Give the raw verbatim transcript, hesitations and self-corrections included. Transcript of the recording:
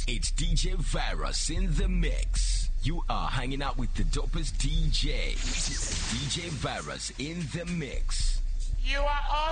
It's D J Virus in the mix. You are hanging out with the dopest D J. D J Virus in the mix. You are all